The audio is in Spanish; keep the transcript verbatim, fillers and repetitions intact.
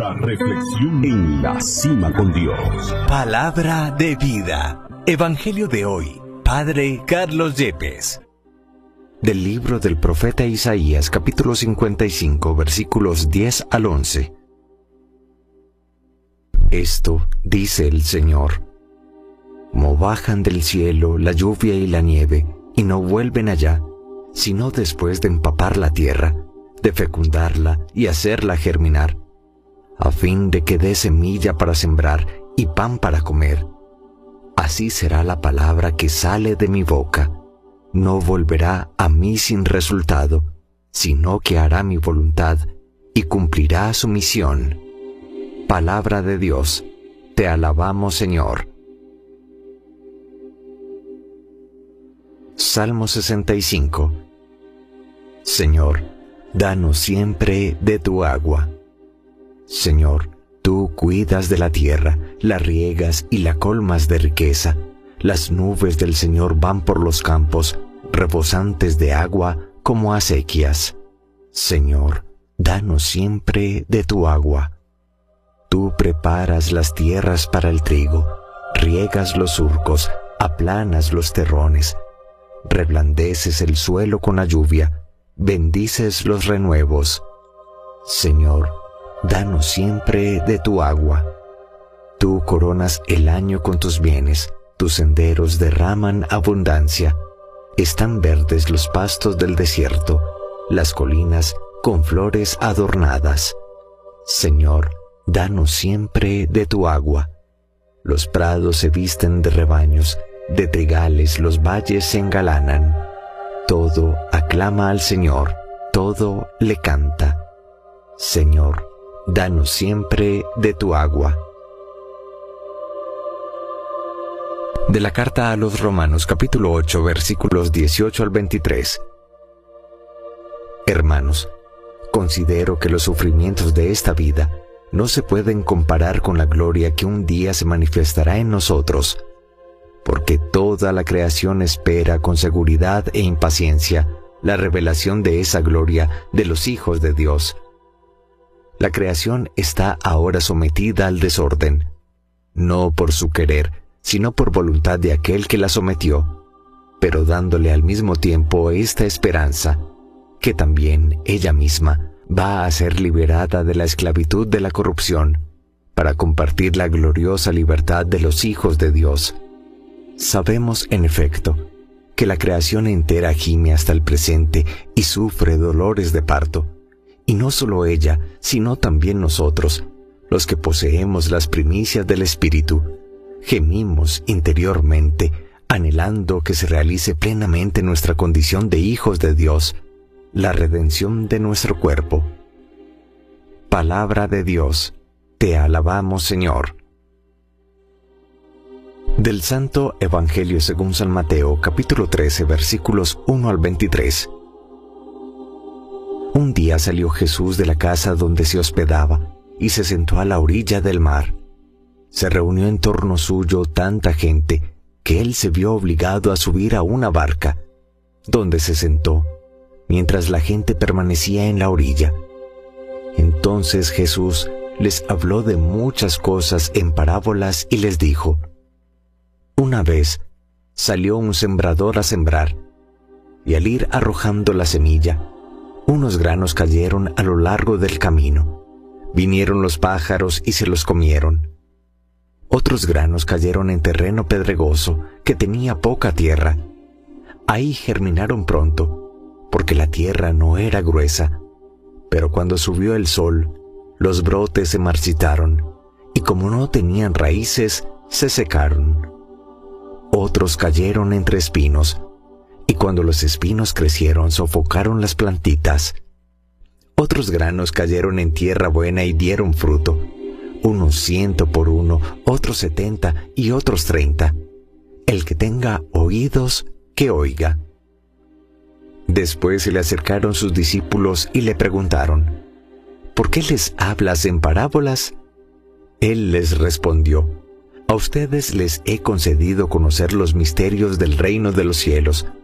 La reflexión en la cima con Dios. Palabra de vida. Evangelio de hoy. Padre Carlos Yepes. Del libro del profeta Isaías, capítulo cincuenta y cinco, versículos diez al once. Esto dice el Señor: como bajan del cielo la lluvia y la nieve, y no vuelven allá, sino después de empapar la tierra, de fecundarla y hacerla germinar, a fin de que dé semilla para sembrar y pan para comer. Así será la palabra que sale de mi boca. No volverá a mí sin resultado, sino que hará mi voluntad y cumplirá su misión. Palabra de Dios. Te alabamos, Señor. Salmo sesenta y cinco. Señor, danos siempre de tu agua. Señor, tú cuidas de la tierra, la riegas y la colmas de riqueza. Las nubes del Señor van por los campos, rebosantes de agua como acequias. Señor, danos siempre de tu agua. Tú preparas las tierras para el trigo, riegas los surcos, aplanas los terrones, reblandeces el suelo con la lluvia, bendices los renuevos. Señor, danos siempre de tu agua. Tú coronas el año con tus bienes, tus senderos derraman abundancia. Están verdes los pastos del desierto, las colinas con flores adornadas. Señor, danos siempre de tu agua. Los prados se visten de rebaños, de trigales los valles se engalanan. Todo aclama al Señor, todo le canta. Señor, danos siempre de tu agua. De la carta a los Romanos, capítulo ocho, versículos dieciocho al veintitrés. Hermanos, considero que los sufrimientos de esta vida no se pueden comparar con la gloria que un día se manifestará en nosotros, porque toda la creación espera con seguridad e impaciencia la revelación de esa gloria de los hijos de Dios. La creación está ahora sometida al desorden, no por su querer, sino por voluntad de aquel que la sometió, pero dándole al mismo tiempo esta esperanza, que también ella misma va a ser liberada de la esclavitud de la corrupción, para compartir la gloriosa libertad de los hijos de Dios. Sabemos, en efecto, que la creación entera gime hasta el presente y sufre dolores de parto, y no solo ella, sino también nosotros, los que poseemos las primicias del Espíritu, gemimos interiormente, anhelando que se realice plenamente nuestra condición de hijos de Dios, la redención de nuestro cuerpo. Palabra de Dios. Te alabamos, Señor. Del Santo Evangelio según San Mateo, capítulo trece, versículos uno al veintitrés. Un día salió Jesús de la casa donde se hospedaba y se sentó a la orilla del mar. Se reunió en torno suyo tanta gente que él se vio obligado a subir a una barca, donde se sentó, mientras la gente permanecía en la orilla. Entonces Jesús les habló de muchas cosas en parábolas y les dijo: Una vez salió un sembrador a sembrar, y al ir arrojando la semilla, unos granos cayeron a lo largo del camino. Vinieron los pájaros y se los comieron. Otros granos cayeron en terreno pedregoso que tenía poca tierra. Ahí germinaron pronto, porque la tierra no era gruesa. Pero cuando subió el sol, los brotes se marchitaron, y como no tenían raíces, se secaron. Otros cayeron entre espinos, y cuando los espinos crecieron, sofocaron las plantitas. Otros granos cayeron en tierra buena y dieron fruto, unos ciento por uno, otros setenta y otros treinta. El que tenga oídos, que oiga. Después se le acercaron sus discípulos y le preguntaron: ¿Por qué les hablas en parábolas? Él les respondió: A ustedes les he concedido conocer los misterios del reino de los cielos,